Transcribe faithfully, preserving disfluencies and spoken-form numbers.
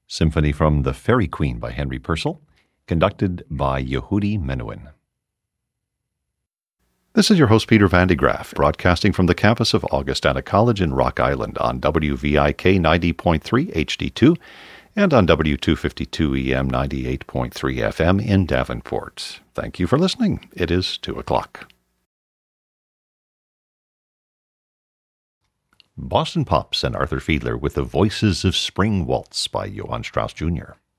Symphony from The Fairy Queen by Henry Purcell, conducted by Yehudi Menuhin. This is your host, Peter Van de Graaff, broadcasting from the campus of Augustana College in Rock Island on W V I K ninety point three H D two and on W two fifty-two E M ninety-eight point three F M in Davenport. Thank you for listening. It is two o'clock. Boston Pops and Arthur Fiedler with the Voices of Spring Waltz by Johann Strauss Junior